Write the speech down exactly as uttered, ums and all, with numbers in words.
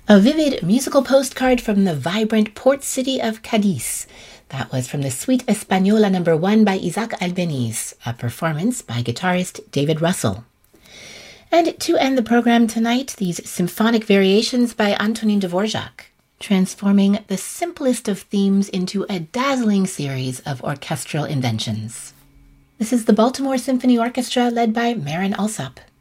A vivid musical postcard from the vibrant port city of Cadiz. That was from the Suite Española number one by Isaac Albeniz, a performance by guitarist David Russell. And to end the program tonight, these symphonic variations by Antonin Dvorak, transforming the simplest of themes into a dazzling series of orchestral inventions. This is the Baltimore Symphony Orchestra led by Marin Alsop.